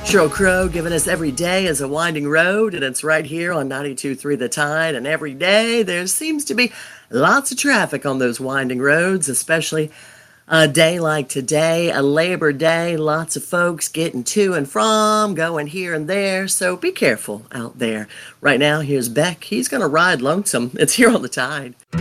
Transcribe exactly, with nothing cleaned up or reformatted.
Sheryl Crow giving us every day is a winding road, and it's right here on ninety-two point three The Tide. And every day there seems to be lots of traffic on those winding roads, especially a day like today, a Labor Day. Lots of folks getting to and from, going here and there. So be careful out there. Right now, here's Beck. He's going to ride lonesome. It's here on The Tide.